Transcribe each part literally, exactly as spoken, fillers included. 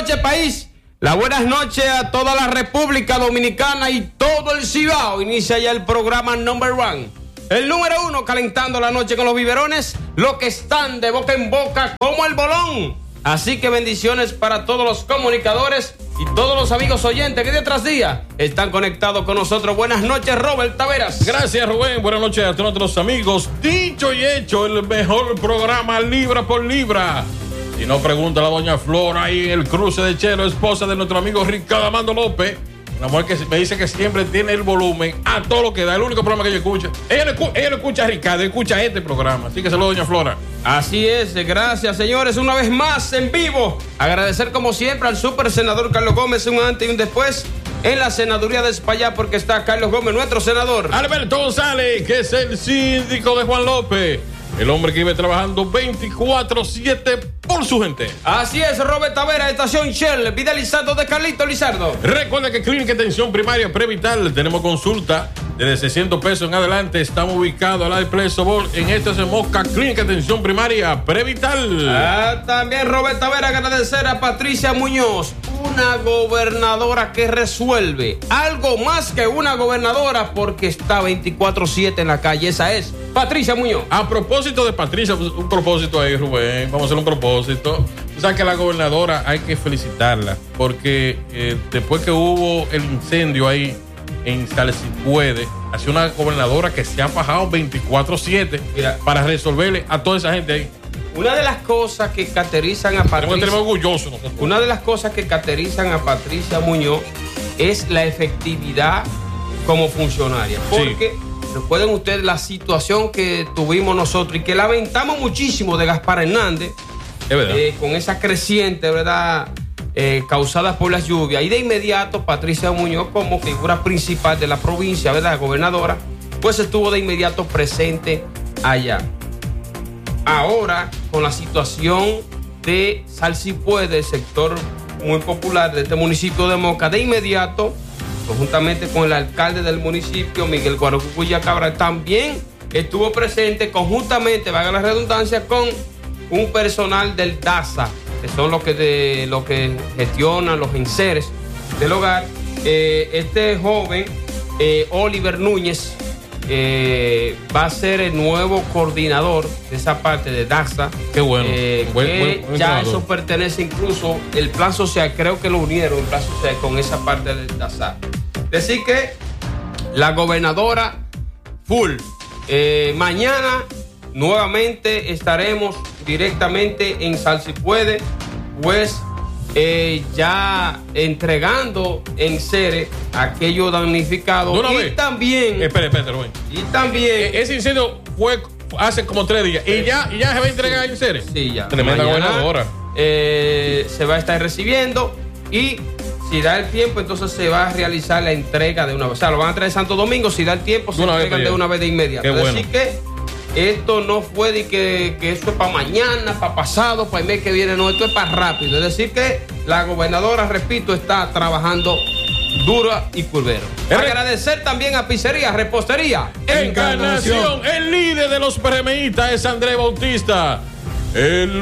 noches, país. La buenas noches a toda la República Dominicana y todo el Cibao. Inicia ya el programa number one. El número uno, calentando la noche con los biberones, los que están de boca en boca como el bolón. Así que bendiciones para todos los comunicadores y todos los amigos oyentes que día tras día están conectados con nosotros. Buenas noches, Robert Taveras. Gracias, Rubén. Buenas noches a todos nuestros amigos. Dicho y hecho, el mejor programa libra por libra. Si no, pregunta a la doña Flora ahí en el cruce de Chelo, esposa de nuestro amigo Ricardo Armando López. Una mujer que me dice que siempre tiene el volumen a todo lo que da. El único programa que ella escucha. Ella no escucha, ella no escucha a Ricardo, escucha este programa. Así que saludos, doña Flora. Así es, gracias, señores. Una vez más en vivo. Agradecer como siempre al super senador Carlos Gómez, un antes y un después en la senaduría de España, porque está Carlos Gómez, nuestro senador. Alberto González, que es el síndico de Juan López. El hombre que vive trabajando veinticuatro siete por su gente. Así es, Robert Tavera, estación Shell, Vida Lizardo de Carlito Lizardo. Recuerda que Clínica de Atención Primaria Prevital, tenemos consulta desde seiscientos pesos en adelante. Estamos ubicados al lado de Play Sobor, en esta se mosca Clínica de Atención Primaria Prevital. Ah, también, Robert Tavera, agradecer a Patricia Muñoz, una gobernadora que resuelve. Algo más que una gobernadora, porque está veinticuatro siete en la calle. Esa es Patricia Muñoz. A propósito de Patricia, un propósito ahí, Rubén. Vamos a hacer un propósito. Tú sabes que la gobernadora hay que felicitarla, porque eh, después que hubo el incendio ahí en Salsipuede, ha sido una gobernadora que se ha fajado veinticuatro siete para resolverle a toda esa gente ahí. Una de las cosas que caracterizan a Patricia, tenemos orgulloso nosotros. Una de las cosas que caracterizan a Patricia Muñoz es la efectividad como funcionaria. Porque sí, recuerden ustedes la situación que tuvimos nosotros y que lamentamos muchísimo de Gaspar Hernández, es verdad, eh, con esa creciente, ¿verdad?, eh, causada por las lluvias. Y de inmediato Patricia Muñoz, como figura principal de la provincia, ¿verdad?, gobernadora, pues estuvo de inmediato presente allá. Ahora, con la situación de Salsipuede, el sector muy popular de este municipio de Moca, de inmediato, conjuntamente con el alcalde del municipio, Miguel Guarocuya Cabral, también estuvo presente, conjuntamente, valga la redundancia, con un personal del DASA, que son los que, de, los que gestionan los enseres del hogar. Eh, este joven, eh, Oliver Núñez, Eh, va a ser el nuevo coordinador de esa parte de DASA. Qué bueno. Eh, buen, que buen, buen ya entrenador. eso pertenece incluso el plan social, creo que lo unieron el plan social con esa parte del DASA. Decir que la gobernadora full. Eh, mañana nuevamente estaremos directamente en Salsipuede, pues Eh, ya entregando en seres aquello damnificado. Y vez? también. Espera, espera, Rubén. Y también. E- ese incendio fue hace como tres días. ¿Y ya, y ya se va a entregar en seres? Sí, ya. Tremenda Mañana, gobernadora. Eh, se va a estar recibiendo y si da el tiempo, entonces se va a realizar la entrega de una vez. O sea, lo van a traer Santo Domingo. Si da el tiempo, se entregan de una vez de inmediato. Qué bueno. Así que esto no fue de que, que eso es para mañana, para pasado, para el mes que viene. No, esto es para rápido. Es decir que la gobernadora, repito, está trabajando dura y curvero. Agradecer también a Pizzería, Repostería Encarnación. El líder de los PRMistas es Andrés Bautista, el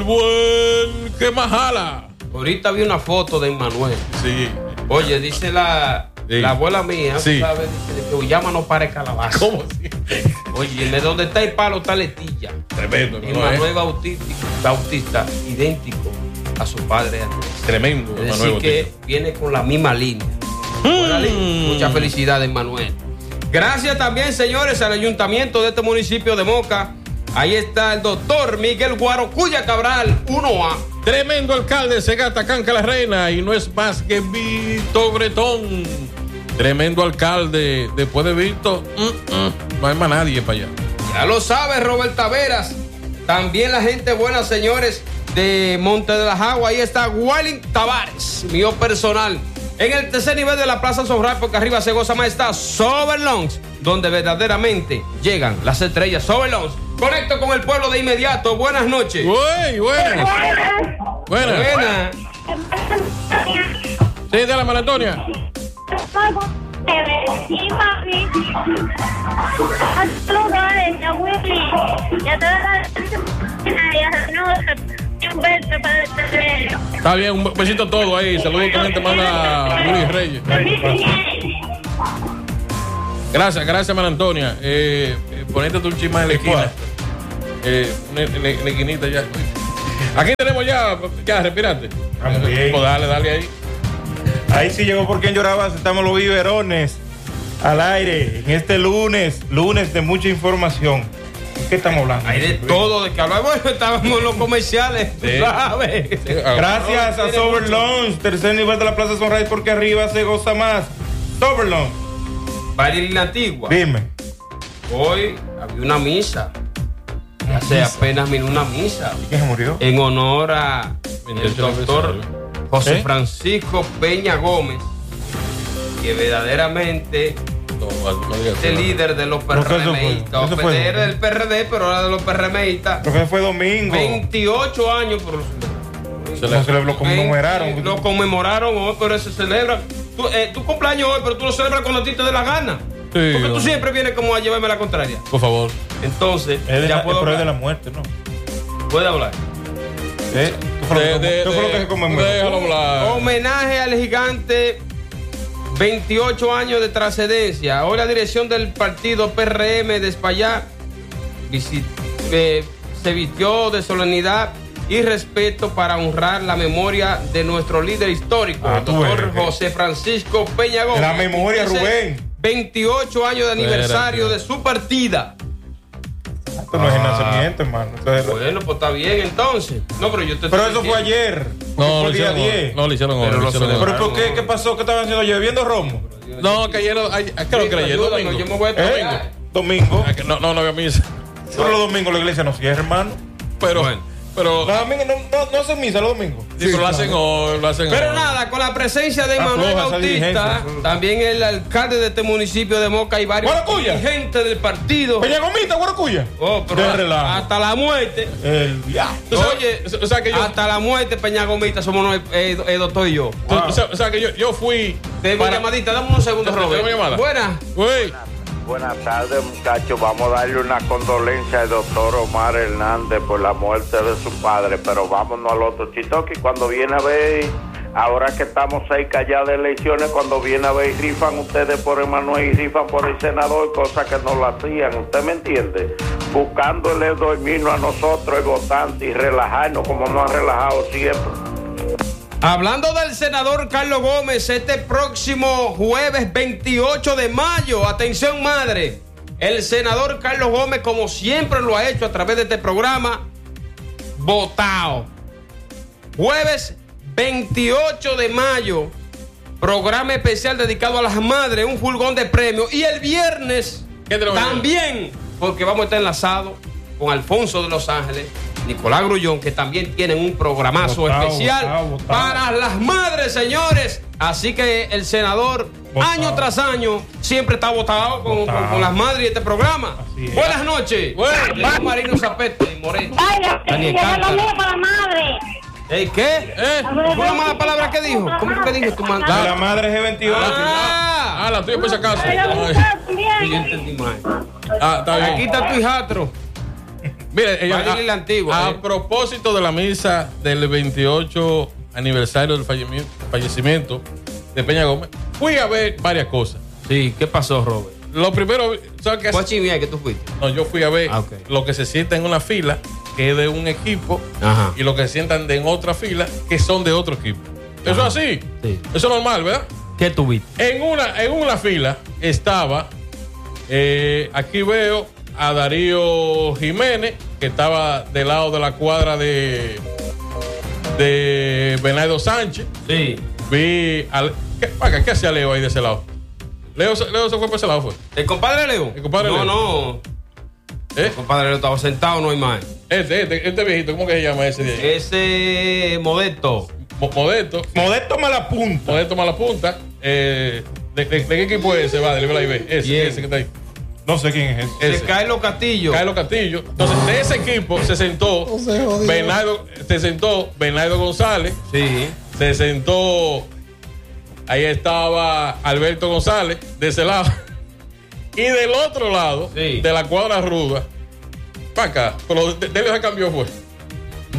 buen que más jala. Ahorita vi una foto de Emmanuel. Sí. Oye, dice la, sí. la abuela mía, sí. ¿sabes? Dice que Uyama no pare calabaza. ¿Cómo así? Oye, de donde está el palo está Letilla. Tremendo. Emmanuel ¿eh? Bautista, Bautista, idéntico a su padre Andrés. Tremendo. Es decir, que Bautista viene con la misma línea. Buena mm. línea. Mucha felicidad, Emmanuel. Gracias también, señores, al ayuntamiento de este municipio de Moca. Ahí está el doctor Miguel Guarocuya Cabral, uno A. Tremendo alcalde, se gata Canca la Reina y no es más que Víctor Bretón. Tremendo alcalde. Después de Víctor, mm, mm, no hay más nadie para allá. Ya lo sabe, Robert Taveras. También la gente buena, señores, de Monte de las Aguas. Ahí está Walling Tavares, mío personal. En el tercer nivel de la Plaza Sobral, porque arriba se goza más, está Soberlons, donde verdaderamente llegan las estrellas. Soberlons. Conecto con el pueblo de inmediato. Buenas noches. Uy, buenas. Buenas. Buenas. Sí, de la Marantonia. Está bien, un besito a todos ahí. Saludos también te manda Luis Reyes. Gracias, gracias, María Antonia. Eh, eh, ponete tu chisma en la esquina. Eh, en, en la esquinita ya. Aquí tenemos ya, ya, respirate. Vamos bien. Pues dale, dale ahí. Ahí sí llegó por quien lloraba. Estamos los biberones al aire en este lunes, lunes de mucha información. ¿De qué estamos hablando? Hay de todo de que hablar. Bueno, estábamos en los comerciales, Sí. ¿sabes? Sí, Gracias a Sober Lounge, tercer nivel de la Plaza Sunrise, porque arriba se goza más. Sober Lounge. Baile la Antigua. Dime. Hoy había una misa. Hace apenas vino una misa. ¿Quién se murió? En honor a el doctor José ¿Eh? Francisco Peña Gómez, que verdaderamente No, no digas es el nada. líder de los Pero que eso fue- PRMistas. eso fue- Era del P R D, pero ahora de los PRMistas. Creo que fue domingo. veintiocho años, pero Se No le- se le lo conmemoraron. Lo conmemoraron hoy, pero se celebra. Tú, eh, tu cumpleaños hoy, pero tú lo celebras cuando a ti te dé la gana. Sí, Porque tú no. siempre vienes como a llevarme la contraria. Por favor. Entonces, Es de ya la, puedo pero es de hablar. la muerte, ¿no? Puede hablar. ¿Eh? ¿Qué fue lo que- De- de- qué fue lo que de- se conmemoró? déjalo hablar. Homenaje al gigante, veintiocho años de trascendencia. Hoy la dirección del partido P R M de España visit- eh, se vistió de solemnidad y respeto para honrar la memoria de nuestro líder histórico, Ah, el tú doctor ves, José Francisco Peña Gómez. La memoria, Dice, Rubén. veintiocho años de aniversario Espérate. de su partida. Esto no es el Ah. nacimiento, hermano. Esto es- Bueno, pues está bien entonces. No, pero yo te Pero estoy eso fue diciendo- ayer. No, fue lo el día hicieron hoy. diez. No, lo hicieron hoy. Pero lo lo hicieron hoy. Pero ¿por qué? ¿Qué pasó? ¿Qué estaban haciendo ayer? ¿Viendo Romo? No, que ayer, ayer- creo que era ayer, Ayúdanos, domingo. yo me voy a ¿Eh? trabajar. Domingo. Ah, que No, no, no había misa. Pero los domingos la iglesia no cierra, hermano. Pero, Bueno. Los pero, domingos no, no, no hacen misa los domingos. sí, pero lo hacen hoy, lo hacen Pero hoy. nada, con la presencia de Afloja Manuel esa Bautista, diligencia. también el alcalde de este municipio de Moca y varios Guaracuya. dirigentes del partido. Peña Gomita, Guaracuya. Oh, pero De a- relajo. hasta la muerte. El viaje. Tú sabes- Oye, o sea que yo- hasta la muerte, Peña Gomita, somos no- eh, eh, doctor y yo. Tú- o, sea, o sea que yo, yo fui. Tengo para- llamadita, dame unos segundos, ¿Tengo Robert. llamada? Buenas. Uy, Buenas tardes, muchachos. Vamos a darle una condolencia al doctor Omar Hernández por la muerte de su padre, pero vámonos al otro chitoque. Cuando viene a ver, ahora que estamos cerca ya de elecciones, cuando viene a ver y rifan ustedes por Emanuel y rifan por el senador, cosa que no lo hacían, ¿usted me entiende? Buscándole dormirnos a nosotros, el votante, y relajarnos como nos han relajado siempre. Hablando del senador Carlos Gómez, este próximo jueves veintiocho de mayo, atención madre, el senador Carlos Gómez, como siempre lo ha hecho a través de este programa, votado. Jueves veintiocho de mayo, programa especial dedicado a las madres, un fulgón de premios. Y el viernes ¿Qué tenemos también, porque vamos a estar enlazados con Alfonso de Los Ángeles, Nicolás Grullón, que también tienen un programazo Votado, especial votado, votado. para las madres, señores. Así que el senador, Votado. año tras año, siempre está votado con, Votado. con- con las madres de este programa. Así es. Buenas noches. Bueno. Llegó Marino Zapete y Moreno. Vaya, Daniel llega lo Cántaro. mío para la madre. Ey, ¿qué? ¿eh? ¿Fue una mala palabra que dijo? ¿Cómo que dijo tu De madre? la madre G veintiocho. Ah, Ah, la tuya por si acaso. Ay, Ay. usted yo también. entendí mal. Ah, está bien. Aquí está tu hijastro. Mire, ella- Va a ir la antigua, a, eh. propósito de la misa del veintiocho aniversario del fallecimiento, fallecimiento de Peña Gómez, fui a ver varias cosas. Sí, ¿qué pasó, Robert? Lo primero, ¿sabes qué? ¿Cuál chimia que tú fuiste? No, yo fui a ver Ah, ok. lo que se sienta en una fila, que es de un equipo, Ajá. y lo que se sientan de en otra fila, que son de otro equipo. Eso es así. Sí. Eso es normal, ¿verdad? ¿Qué tuviste? En una, en una fila estaba, eh, aquí veo a Darío Jiménez, que estaba del lado de la cuadra de, de Bernardo Sánchez. Sí. Vi al. ¿Qué, paga, ¿qué hacía Leo ahí de ese lado? Leo, se- Leo se fue por ese lado, fue. ¿El compadre Leo? El compadre no, Leo. no. ¿Eh? El compadre Leo estaba sentado, no hay más. Este, este, este viejito, ¿cómo que se llama ese de ahí? Ese Modesto. Mo- Modesto. Modesto Malapunta. Modesto Malapunta. Eh, ¿de, de, de qué equipo es ese? Va, de la I B. Ese, Bien. ese que está ahí. No sé quién es ese. Ese. Se Carlos Castillo. Carlos Castillo. Entonces, de ese equipo se sentó Bernardo, se sentó Bernardo González, Sí. se sentó, ahí estaba Alberto González, de ese lado. Y del otro lado, Sí. de la cuadra ruda, para acá, pero de, de él se cambió fue.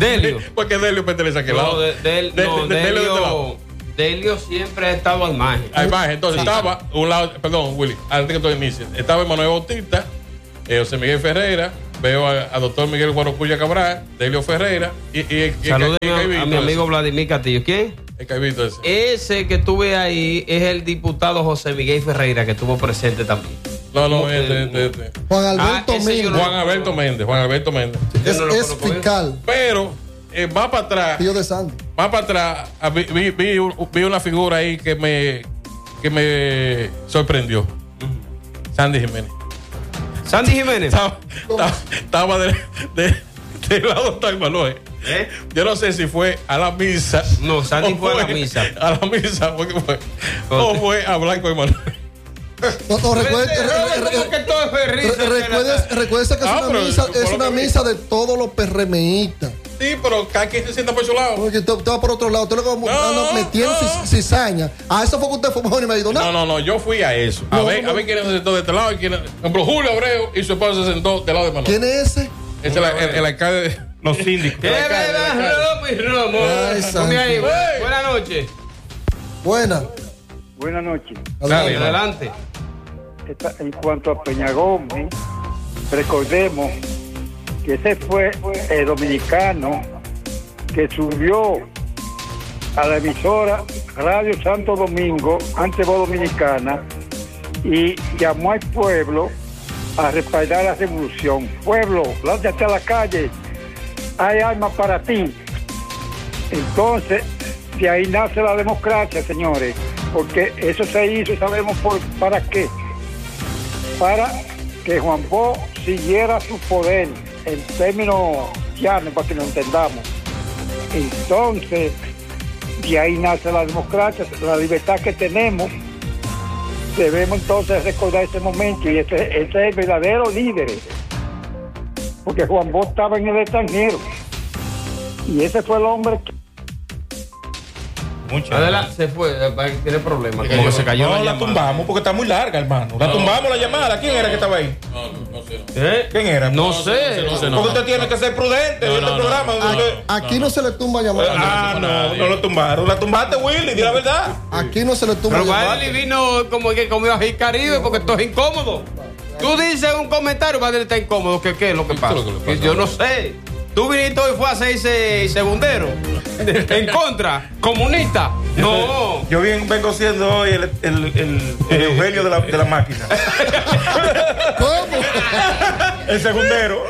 Delio. Porque Delio pertenece a aquel No, lado. de, de, De- no, de- Delio de este Delio, lado. Delio siempre ha estado al margen. Hay más, entonces Sí. estaba un lado, perdón, Willy, antes que tú inicies, estaba Emanuel Bautista, eh, José Miguel Ferreira, veo a, a doctor Miguel Guarocuya Cabral, Delio Ferreira y, y, y, Salúdeme y- y- a, Caivito a mi ese. amigo Vladimir Castillo. ¿Quién? El Caivito ese. Ese que tuve ahí es el diputado José Miguel Ferreira, que estuvo presente también. No, no, No, este, eh, este, este. Juan Alberto Ah, ese yo Méndez. no- Juan Alberto Méndez, Juan Alberto Méndez. Es, Yo no lo es conozco bien. fiscal, Pero eh, va para atrás, tío de Sandy. va para atrás, ah, vi, vi, vi un- vi una figura ahí que me, que me sorprendió. Sandy Jiménez. Sandy Jiménez. Estaba, estaba, estaba de, de, del lado de Manuel. ¿Eh? Yo no sé si fue a la misa. No, Sandy o fue a la misa. A la misa, fue que fue. O fue a Blanco de Manuel. No, no, recuerde, Vete, re- Robert, re- ¿cómo que todo es de risa? re- recuérdese- recuérdese que es Ah, una pero misa, fue es lo una que vi. misa de todos los PRMistas. Sí, pero cada quien se sienta por su lado. Porque usted, usted va por otro lado, usted lo va No, metiendo no. cis- cizaña. Ah, eso fue que usted fue mejor y me dijo, No, no. no, no, yo fui a eso. A No, ver, no. a ver quién se sentó de este lado y quién. Por ejemplo, Julio Abreu y su esposa se sentó del lado de Manuel. ¿Quién es ese? Ese es la- el, el alcalde de. Los síndicos. ¿Qué bebas, Romo y Romo? Ay, Come ahí, santo. bu- Buenas noches. Buena. Buenas noches. Dale, Adelante. Esta- En cuanto a Peña Gómez, recordemos que ese fue el dominicano que subió a la emisora Radio Santo Domingo, antes Voz Dominicana, y llamó al pueblo a respaldar la revolución. Pueblo, lánzate a la calle, hay armas para ti. Entonces, de ahí nace la democracia, señores, porque eso se hizo, sabemos por, para qué. Para que Juan Bosch siguiera su poder, en términos llanos, para que lo entendamos. Entonces, de ahí nace la democracia, la libertad que tenemos. Debemos entonces recordar ese momento, y ese, ese es el verdadero líder, porque Juan Bosch estaba en el extranjero, y ese fue el hombre que... Muchas. Adelante, se fue. eh, Tiene problemas. Como que se cayó No, la la llamada. tumbamos porque está muy larga, hermano. La No. tumbamos la llamada. ¿Quién era que estaba ahí? No, no sé. ¿Eh? ¿Quién era? No, No, sé. no sé, no. Porque usted tiene que ser prudente No, en no, este no. programa. donde A- usted- Aquí no, se le tumba llamada. Ah, no, no, nadie. no lo tumbaron. La tumbaste, Willy, di la verdad. Aquí no se le tumba Pero llamada. Badley vino como que comió ají Caribe porque esto es incómodo. Tú dices un comentario, Badley está incómodo. ¿Qué, qué es lo que ¿Qué pasa? es lo que le pasa? Que yo no sé. Tú viniste hoy fue a seis eh, segunderos. En contra. Comunista. No. Yo bien, vengo siendo hoy el, el, el, el Eugenio de la, de la máquina. ¿Cómo? El segundero.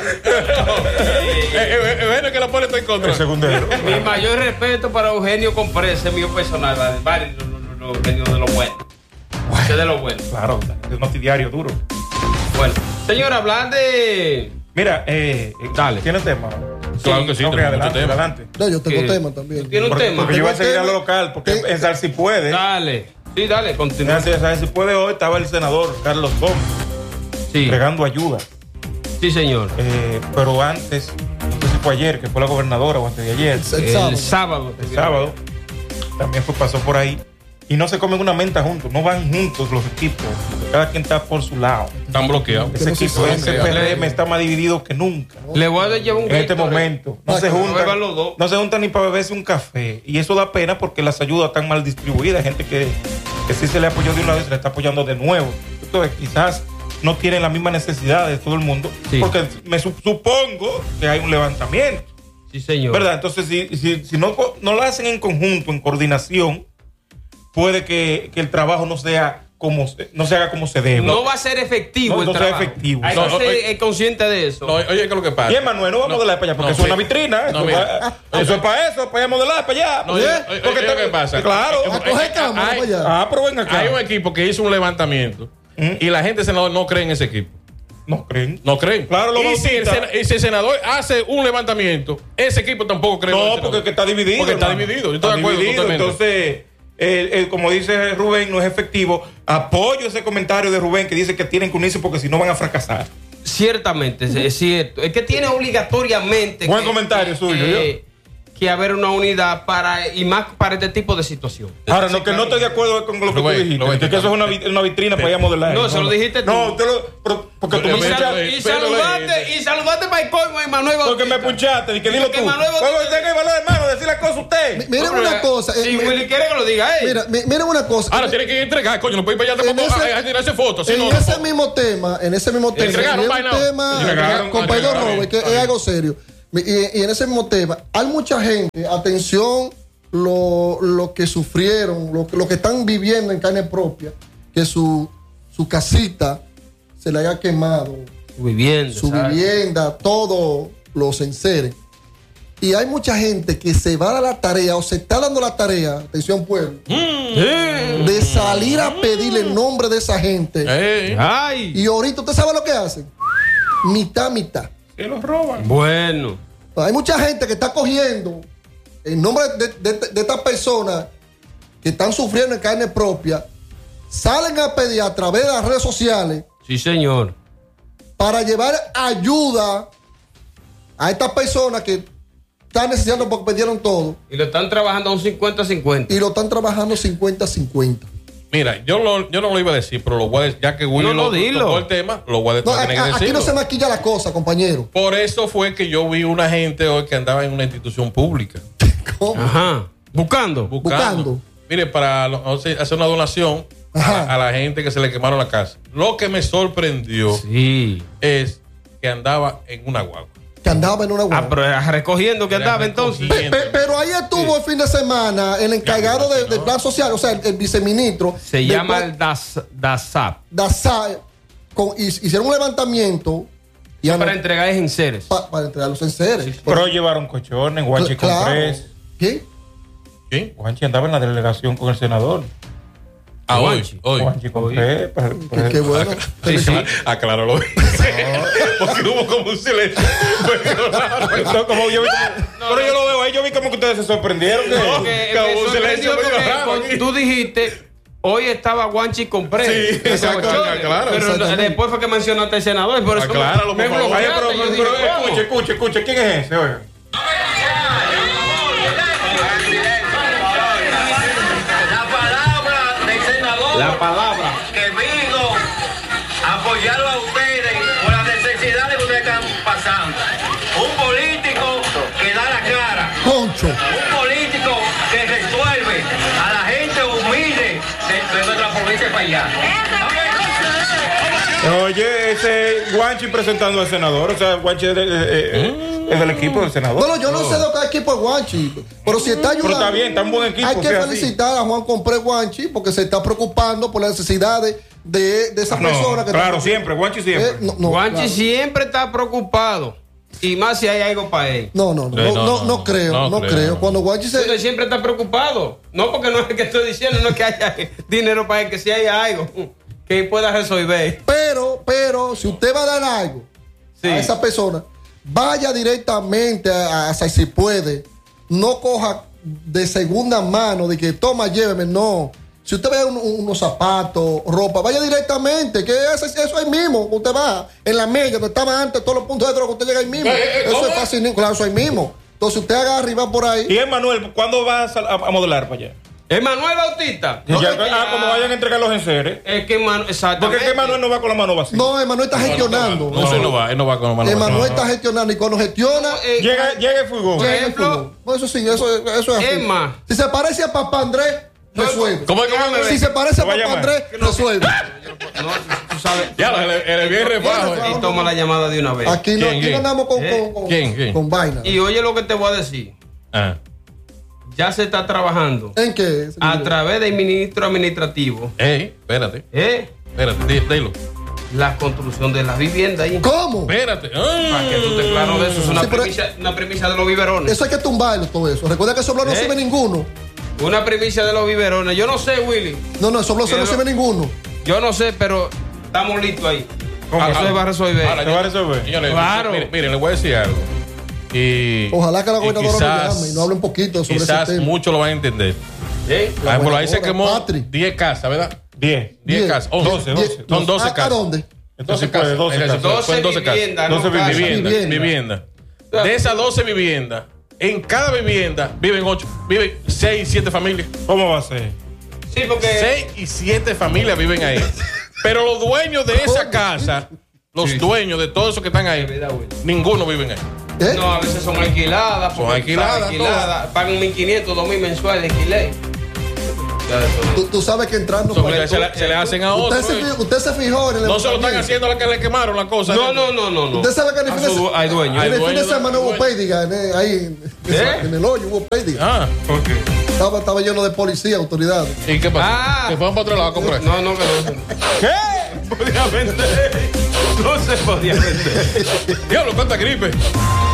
Eh, eh, eh, bueno, que la pone estoy en contra. El segundero. Mi mayor respeto para Eugenio Comprese, mío personal. Badley. Badley, no, no, no, Eugenio de lo bueno. Ese es de lo bueno. Claro, es un diario duro. Bueno. Señor, hablar de. Mira, eh, eh, Dale. ¿tiene tema? Claro que sí, Ok, tenemos mucho adelante, tema. adelante. No, yo tengo ¿Qué? tema también. ¿Tú tienes un Porque, tema? porque yo voy a Tengo seguir a tema. lo local, porque Sí. pensar si puede. Dale. Sí, dale, continúa. Gracias a si puede hoy estaba el senador Carlos Gómez Sí, entregando ayuda. sí, señor. Eh, pero antes, no sé si fue ayer, que fue la gobernadora o antes de ayer, El El sábado. sábado. el sábado, también fue, pasó por ahí. Y no se comen una menta juntos, no van juntos los equipos. Cada quien está por su lado. Están bloqueados. Ese no se equipo, ese bloquean. P R M está más dividido que nunca. Le voy a llevar un En este Gatorade. momento. No Ah, se que no juntan. beban los dos. No se juntan ni para beberse un café. Y eso da pena porque las ayudas están mal distribuidas. Hay gente que, que sí se le apoyó de una vez, se le está apoyando de nuevo. Entonces, quizás no tienen las mismas necesidades de todo el mundo. Sí. Porque me su- supongo que hay un levantamiento. Sí, señor. ¿Verdad? Entonces, si, si, si no, co- no lo hacen en conjunto, en coordinación, puede que, que el trabajo no sea como se- no se haga como se debe. No va a ser efectivo No, el no sea trabajo. efectivo. Hay No, que no, ser oye. eh, consciente de eso. No, oye, ¿qué es lo que pasa? Bien, Manuel, no vamos No, a modelar para allá, porque no, eso es sí. una vitrina. No, eso, mira. va- eso es para eso, para allá modelar, para allá. No, ¿Eh? oye, oye, Porque oye, te- ¿qué pasa? Claro. Eh, A coger eh, cámara hay- para allá. Ah, pero ven acá. Hay un equipo que hizo un levantamiento ¿Mm? y la gente senador no cree en ese equipo. No creen. No creen. Claro, lo y si el, bautista. sen- y si el senador hace un levantamiento, ese equipo tampoco cree en el No, senador. porque que está dividido. Porque está hermano. dividido. Yo estoy de Está acuerdo dividido. totalmente. Entonces, el- el- como dice Rubén, no es efectivo. Apoyo ese comentario de Rubén que dice que tienen que unirse porque si no van a fracasar. Ciertamente, es- es cierto. Es que tiene obligatoriamente. Buen que- comentario suyo, que, que haber una unidad para y más para este tipo de situación. Ahora, no, que no estoy de acuerdo con lo que Rubén, tú dijiste, Rubén, que, que eso es una, vi- una vitrina para ir a modelar. No, se lo dijiste tú. No, usted lo, pero- porque tú Pero me Y, mira, sal- punchaste. y pero saludaste, leíste. y saludaste para el colmo, Emanuel Porque me Bautista. punchaste, y que dilo que tú. Manuel ¿Cómo Bautista- tenga el valor, hermano? Decir las cosas usted. Mi- Miren una cosa. eh, Si mi- Willy quiere que lo diga, ¿eh? Mira, mi- miren una cosa. Ahora tiene que entregar, coño, no puede ir para allá En tampoco ese- a, a tirarse fotos. Si en no, ese no. mismo tema, en ese mismo tema, Entregaron y es un vaina. tema, Entregaron, compañero entregaron. Robert, que Está es bien. algo serio. Y, y en ese mismo tema, hay mucha gente, atención, lo, lo que sufrieron, lo, lo que están viviendo en carne propia, que su, su casita se le haya quemado, Vivienda. su ¿sabes? vivienda, todos los enseres. Y hay mucha gente que se va a la tarea o se está dando la tarea, atención pueblo, de salir a pedir el nombre de esa gente. Eh, Ay. Y ahorita, ¿usted sabe lo que hacen? Mitad, mitad. Se los roban. Bueno. Hay mucha gente que está cogiendo el nombre de, de, de estas personas que están sufriendo en carne propia, salen a pedir a través de las redes sociales Sí, señor. para llevar ayuda a estas personas que están necesitando porque perdieron todo Y lo están trabajando a un cincuenta cincuenta. y lo están trabajando cincuenta cincuenta. Mira, yo, lo, yo no lo iba a decir, pero lo voy a decir, ya que Willy No, no, lo dilo. tocó el tema, lo voy a No, tener que a- a- aquí decirlo. no se maquilla la cosa, compañero. Por eso fue que yo vi una gente hoy que andaba en una institución pública ¿Cómo? Ajá. Buscando. buscando. Buscando. Mire, para lo- no sé, hacer una donación a, Ajá. a la gente que se le quemaron la casa. Lo que me sorprendió Sí. es que andaba en una guagua. Que andaba en una Ah, guagua. pero era recogiendo que andaba entonces. Pe- pe- pero ahí estuvo el fin de semana el encargado de- del plan social, o sea, el, el viceministro. Se del llama plan- el DAS, DASAP. Daza- con- y- hicieron un levantamiento y Para ano- entregar enseres. pa- para entregar los enseres. Pero llevaron colchones, Guanchi con Claro. tres. ¿Qué? ¿Sí? Guanchi andaba en la delegación con el senador. Ah, hoy, Guanchi. hoy. Guanchi con Oye. tres. pues, Qué, pues, qué bueno. Sí, sí, acláralo. Porque hubo como un silencio. Entonces, como yo vi como- pero yo lo veo ahí, yo vi como que ustedes se sorprendieron. que- No, Que que me hubo un silencio sorprendió medio porque raro cuando aquí. tú dijiste, hoy estaba Guanchi con Pre. Sí, exacto, claro. Pero Exactamente. después fue que mencionaste al senador. Por eso Acláralo, me, me por favor. Oye, bloqueaste. pero, Yo pero, dije, pero, ¿cómo? escuche, escuche, escuche. ¿Quién es ese? Oiga. La palabra del senador La palabra. que vino a apoyarlo a ustedes por las necesidades que ustedes están pasando. Un político que da la cara. Concho. Un político que resuelve a la gente humilde de, de nuestra provincia para allá. Oye, ese Guanchi presentando al senador. O sea, Guanchi es, de- eh, eh, es del equipo del senador. Bueno, yo no sé de qué equipo es Guanchi, pero si está ayudando. Pero está bien, está un buen equipo, Hay que sea así. felicitar a Juan Compré Guanchi porque se está preocupando por las necesidades de, de esa Ah, no, persona que claro, está- siempre, Guanchi siempre. Eh, no, no, Guanchi claro. siempre está preocupado. Y más si hay algo para él. No, no, no, Sí, no, no, no, no, no creo, no no creo. creo. Cuando Guanchi Usted se. siempre está preocupado. No porque no es que estoy diciendo, no es que haya dinero para él, que si hay algo que pueda resolver. Pero, pero, si usted va a dar algo Sí. a esa persona, vaya directamente a, a, si puede. No coja de segunda mano de que toma, lléveme. No. Si usted ve un- unos zapatos, ropa, vaya directamente, que eso, eso ahí mismo. Usted va en la media, donde estaba antes, todos los puntos de droga, usted llega ahí mismo. Eh, eh, Eso ¿cómo? es fácil, claro, eso ahí mismo. Entonces usted agarra y va por ahí. Y Emanuel, ¿cuándo vas a, a- a modelar para allá? Emanuel Bautista. Ya- No, es que ah, ya- como vayan a entregar los enseres. Es que Emanuel, Porque exactamente. es que Emanuel no va con la mano vacía. No, Emanuel está gestionando. No, él no va, él no va con la mano. Emanuel No. está gestionando y cuando gestiona. Eh, Llega, llega el fugón. Por llega el ejemplo, fútbol. No, eso sí, eso, eso es así. Emma. Si se parece a Papá Andrés, resuelve. ¿Cómo es que Déjame ver. Si se parece a Lo va a Papá llamar. Andrés, resuelve. No, tú sabes. Ya, el, el, el bien rebajo. Bueno, Y toma la llamada de una vez. Aquí no, ¿Quién, aquí quién? no andamos con, ¿Eh? con, con, ¿Quién, quién? con vaina. Y oye lo que te voy a decir. Ah. Ya se está trabajando ¿En qué? a través del ministro administrativo. Ey, espérate, ¿eh? espérate, di- dilo. La construcción de las viviendas ahí. ¿Cómo? Espérate. Ay. Para que tú estés claro de eso. Es una, Sí, pero- primicia, una primicia de los biberones. Eso hay que tumbarlo todo eso. Recuerda que eso no ¿Eh? sirve ninguno. Una primicia de los biberones. Yo no sé, Willy. No, no, eso no Pero- sirve ninguno. Yo no sé, pero estamos listos ahí. ¿Cómo? Eso se va a resolver. Ahora, Se va a resolver. Señores, Claro. Miren, miren, les voy a decir algo. Y, Ojalá que la y gobernadora quizás- no llame y no hable un poquito sobre ese Quizás tema. muchos lo van a entender. ¿Eh? La Ah, por ahí se gobernadora, quemó Patri. diez casas, ¿verdad? diez. diez Diez, casas. diez, doce, diez, doce. Son no. doce ¿A- casas. ¿A dónde? Entonces, pues, doce Entonces, casas. fueron doce casas. viviendas, no doce casas. Vivienda, Vivienda. vivienda. De esas doce viviendas, en cada vivienda viven ocho, viven seis, siete familias. ¿Cómo va a ser? Sí, porque. Seis y siete familias viven ahí. Pero los dueños de esa casa, los Sí. dueños de todos esos que están ahí, ninguno viven ahí. ¿Eh? No, a veces son alquiladas. Son porque alquiladas, están alquiladas, pagan mil quinientos, dos mil mensuales de alquiler. Ya de eso. Tú, tú sabes que entrando Son por que ahí, se, le, se le hacen a usted, otros. se, fi- usted se fijó en el No se lo están ayuntamiento. haciendo a la que le quemaron la cosa. No, no, no, no, no. Usted sabe que en el A fin de, su du- hay dueños. en Hay el fin de dueños, semana hay hubo dueños. pérdida en, el- ahí en, ¿Eh? en el hoyo, hubo pérdida. Ah, ¿Por qué? Estaba, estaba lleno de policía, autoridades. ¿y qué pasa? Ah. Que fueron para otro lado a comprar. No, no, que no. ¿Qué? Podía vender. No se podía vender. Diablo, cuánta gripe.